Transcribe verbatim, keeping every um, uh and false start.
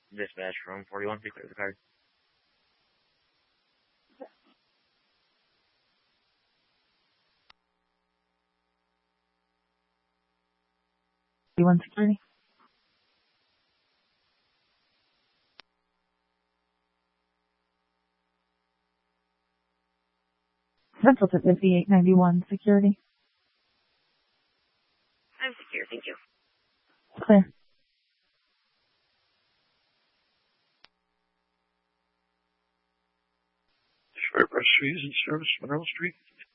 Dispatch from forty-one, please clear the card. forty-one security. Central to fifty-eight ninety-one security. I'm secure, thank you. Clear. Express fees and service, Monroe Street.